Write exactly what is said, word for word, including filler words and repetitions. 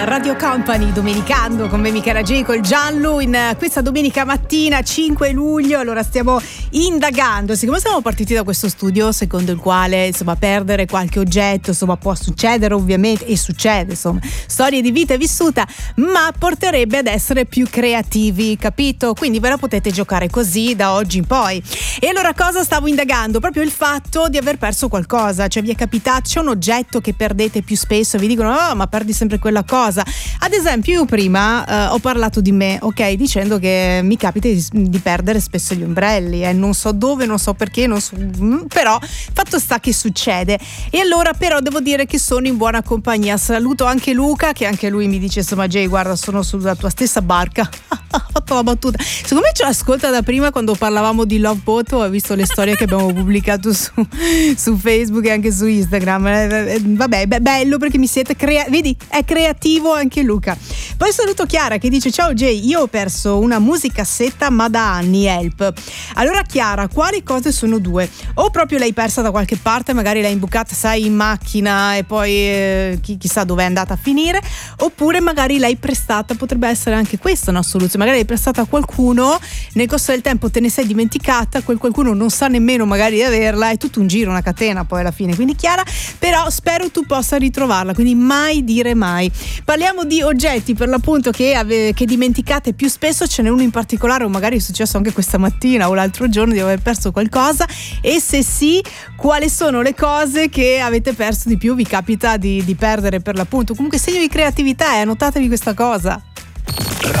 Radio Company, domenicando con me Michela J col Gianlu in questa domenica mattina cinque luglio. Allora stiamo indagando, siccome siamo partiti da questo studio secondo il quale insomma perdere qualche oggetto insomma può succedere ovviamente, e succede insomma, storie di vita vissuta, ma porterebbe ad essere più creativi, capito? Quindi ve la potete giocare così da oggi in poi. E allora cosa stavo indagando? Proprio il fatto di aver perso qualcosa, cioè vi è capitato, c'è un oggetto che perdete più spesso e vi dicono oh ma perdi sempre quella cosa. Ad esempio io prima eh, ho parlato di me, ok, dicendo che mi capita di, di perdere spesso gli ombrelli, eh. non so dove, non so perché, non so, però fatto sta che succede. E allora però devo dire che sono in buona compagnia. Saluto anche Luca, che anche lui mi dice insomma Jay guarda sono sulla tua stessa barca. Ho fatto la battuta, secondo me ce l'ascolta da prima quando parlavamo di Love Boat, ho visto le storie che abbiamo pubblicato su, su Facebook e anche su Instagram, eh, vabbè be- bello perché mi siete crea- vedi è creativo anche Luca. Poi saluto Chiara che dice ciao Jay, io ho perso una musicassetta ma da anni, help. Allora Chiara, quali cose sono due? O proprio l'hai persa da qualche parte, magari l'hai imbucata sai in macchina e poi eh, chi, chissà dove è andata a finire, oppure magari l'hai prestata, potrebbe essere anche questa una soluzione, magari l'hai prestata a qualcuno, nel corso del tempo te ne sei dimenticata, quel qualcuno non sa nemmeno magari di averla, è tutto un giro, una catena poi alla fine. Quindi Chiara, però spero tu possa ritrovarla, quindi mai dire mai. Parliamo di oggetti per l'appunto che, ave- che dimenticate più spesso, ce n'è uno in particolare o magari è successo anche questa mattina o l'altro giorno di aver perso qualcosa, e se sì quali sono le cose che avete perso di più, vi capita di, di perdere per l'appunto. Comunque segno di creatività, eh, notatevi questa cosa.